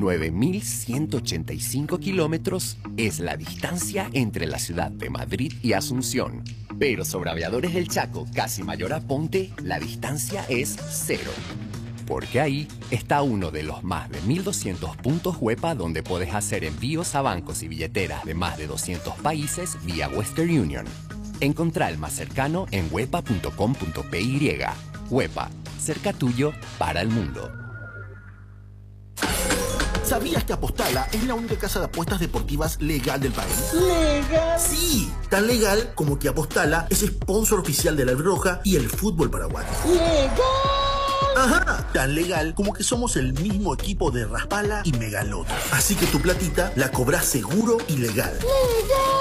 9.185 kilómetros es la distancia entre la ciudad de Madrid y Asunción. Pero sobre Aviadores del Chaco, casi Mayor Aponte, la distancia es cero. Porque ahí está uno de los más de 1.200 puntos Huepa donde puedes hacer envíos a bancos y billeteras de más de 200 países vía Western Union. Encontrá el más cercano en huepa.com.py. Huepa, cerca tuyo para el mundo. ¿Sabías que Apostala es la única casa de apuestas deportivas legal del país? ¿Legal? Sí, tan legal como que Apostala es sponsor oficial de la Roja y el fútbol paraguayo. ¡Legal! Ajá, tan legal como que somos el mismo equipo de Raspala y Megaloto. Así que tu platita la cobrás seguro y legal. ¡Legal!